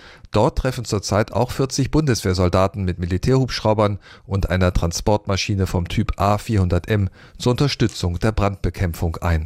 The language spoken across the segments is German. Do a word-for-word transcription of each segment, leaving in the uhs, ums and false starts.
Dort treffen zurzeit auch vierzig Bundeswehrsoldaten mit Militärhubschraubern und einer Transportmaschine vom Typ A vierhundert M zur Unterstützung der Brandbekämpfung ein.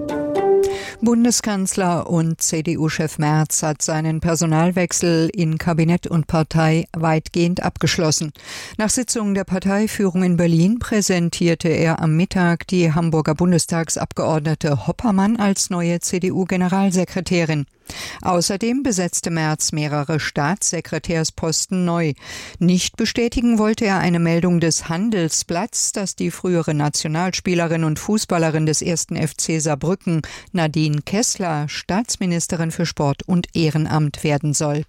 Bundeskanzler und C D U-Chef Merz hat seinen Personalwechsel in Kabinett und Partei weitgehend abgeschlossen. Nach Sitzung der Parteiführung in Berlin präsentierte er am Mittag die Hamburger Bundestagsabgeordnete Hoppermann als neue C D U-Generalsekretärin. Außerdem besetzte Merz mehrere Staatssekretärsposten neu. Nicht bestätigen wollte er eine Meldung des Handelsblatts, dass die frühere Nationalspielerin und Fußballerin des ersten F C Saarbrücken, Nadine Kessler, Staatsministerin für Sport und Ehrenamt werden soll.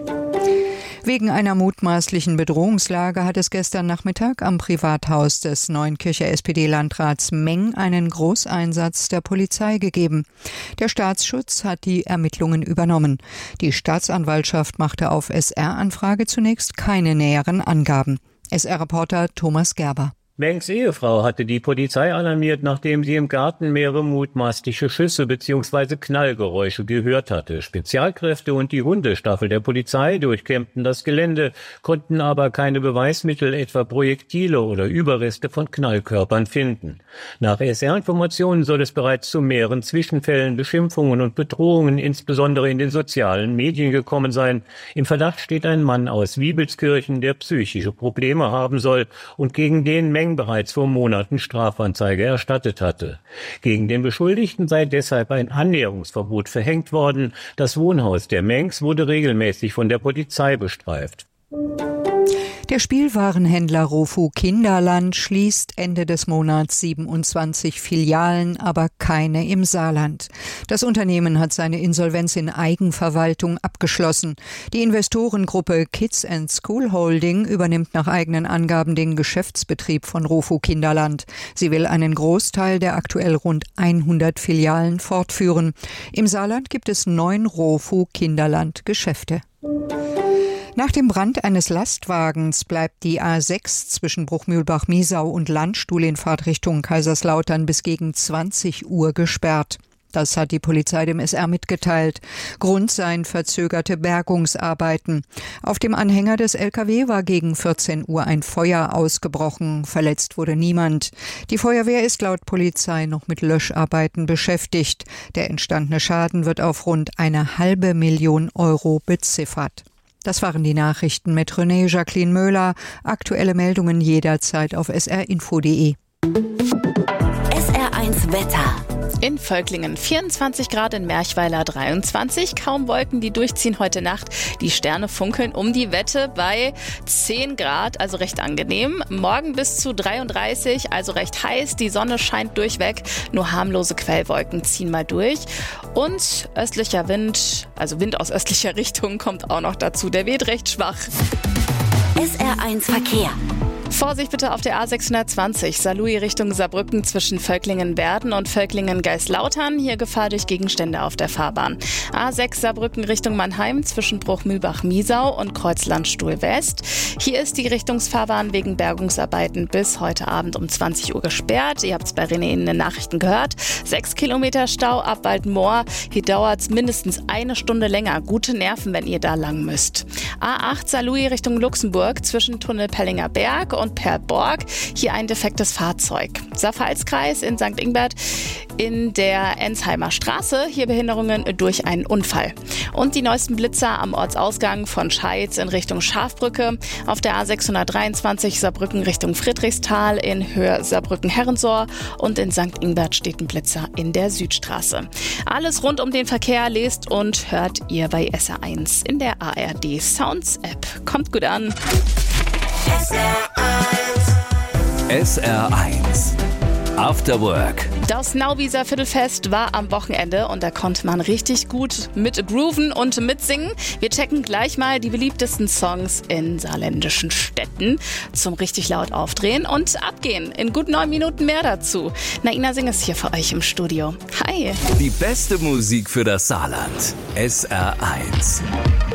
Wegen einer mutmaßlichen Bedrohungslage hat es gestern Nachmittag am Privathaus des Neunkircher S P D-Landrats Meng einen Großeinsatz der Polizei gegeben. Der Staatsschutz hat die Ermittlungen übernommen. Die Staatsanwaltschaft machte auf S R-Anfrage zunächst keine näheren Angaben. S R-Reporter Thomas Gerber. Mengs Ehefrau hatte die Polizei alarmiert, nachdem sie im Garten mehrere mutmaßliche Schüsse bzw. Knallgeräusche gehört hatte. Spezialkräfte und die Hundestaffel der Polizei durchkämmten das Gelände, konnten aber keine Beweismittel, etwa Projektile oder Überreste von Knallkörpern finden. Nach S R-Informationen soll es bereits zu mehreren Zwischenfällen, Beschimpfungen und Bedrohungen, insbesondere in den sozialen Medien, gekommen sein. Im Verdacht steht ein Mann aus Wiebelskirchen, der psychische Probleme haben soll und gegen den Meng bereits vor Monaten Strafanzeige erstattet hatte. Gegen den Beschuldigten sei deshalb ein Annäherungsverbot verhängt worden. Das Wohnhaus der Mengs wurde regelmäßig von der Polizei bestreift. Der Spielwarenhändler Rofu Kinderland schließt Ende des Monats siebenundzwanzig Filialen, aber keine im Saarland. Das Unternehmen hat seine Insolvenz in Eigenverwaltung abgeschlossen. Die Investorengruppe Kids and School Holding übernimmt nach eigenen Angaben den Geschäftsbetrieb von Rofu Kinderland. Sie will einen Großteil der aktuell rund hundert Filialen fortführen. Im Saarland gibt es neun Rofu Kinderland Geschäfte. Nach dem Brand eines Lastwagens bleibt die A sechs zwischen Bruchmühlbach-Miesau und Landstuhl in Fahrtrichtung Kaiserslautern bis gegen zwanzig Uhr gesperrt. Das hat die Polizei dem S R mitgeteilt. Grund seien verzögerte Bergungsarbeiten. Auf dem Anhänger des L K W war gegen vierzehn Uhr ein Feuer ausgebrochen. Verletzt wurde niemand. Die Feuerwehr ist laut Polizei noch mit Löscharbeiten beschäftigt. Der entstandene Schaden wird auf rund eine halbe Million Euro beziffert. Das waren die Nachrichten mit René Jacqueline Möhler. Aktuelle Meldungen jederzeit auf s r info punkt d e. S R eins Wetter. In Völklingen vierundzwanzig Grad, in Merchweiler dreiundzwanzig. Kaum Wolken, die durchziehen heute Nacht. Die Sterne funkeln um die Wette bei zehn Grad, also recht angenehm. Morgen bis zu dreiunddreißig, also recht heiß. Die Sonne scheint durchweg. Nur harmlose Quellwolken ziehen mal durch. Und östlicher Wind, also Wind aus östlicher Richtung, kommt auch noch dazu. Der weht recht schwach. S R eins Verkehr. Vorsicht bitte auf der A sechshundertzwanzig, Saarlouis Richtung Saarbrücken zwischen Völklingen-Werden und Völklingen-Geislautern. Hier Gefahr durch Gegenstände auf der Fahrbahn. A sechs Saarbrücken Richtung Mannheim zwischen Bruchmühlbach-Miesau und Kreuzlandstuhl West. Hier ist die Richtungsfahrbahn wegen Bergungsarbeiten bis heute Abend um zwanzig Uhr gesperrt. Ihr habt es bei René in den Nachrichten gehört. Sechs Kilometer Stau ab Waldmoor. Hier dauert es mindestens eine Stunde länger. Gute Nerven, wenn ihr da lang müsst. A acht Saarlouis Richtung Luxemburg zwischen Tunnel Pellinger Berg und Perborg. Hier ein defektes Fahrzeug. Saarpfalzkreis in Sankt Ingbert in der Ensheimer Straße. Hier Behinderungen durch einen Unfall. Und die neuesten Blitzer am Ortsausgang von Scheiz in Richtung Schafbrücke. Auf der A sechshundertdreiundzwanzig Saarbrücken Richtung Friedrichsthal in Höhe Saarbrücken-Herrensor. Und in Sankt Ingbert steht ein Blitzer in der Südstraße. Alles rund um den Verkehr lest und hört ihr bei S R eins in der A R D Sounds App. Kommt gut an. S R eins. S R eins. After Work. Das Nauwieser Viertelfest war am Wochenende und da konnte man richtig gut mit grooven und mitsingen. Wir checken gleich mal die beliebtesten Songs in saarländischen Städten zum richtig laut aufdrehen und abgehen. In gut neun Minuten mehr dazu. Naina Singh ist hier für euch im Studio. Hi. Die beste Musik für das Saarland. S R eins.